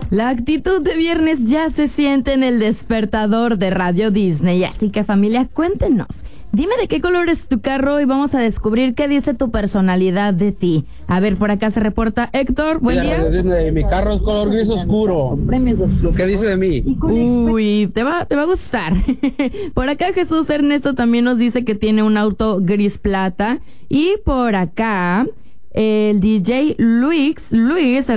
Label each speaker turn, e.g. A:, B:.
A: La actitud de viernes ya se siente en el despertador de Radio Disney, así que familia, cuéntenos. Dime de qué color es tu carro y vamos a descubrir qué dice tu personalidad de ti. A ver, por acá se reporta Héctor, buen día.
B: Mi carro es color gris oscuro. ¿Qué dice de mí?
A: Uy, te va a gustar. Por acá Jesús Ernesto también nos dice que tiene un auto gris plata. Y por acá el DJ Luis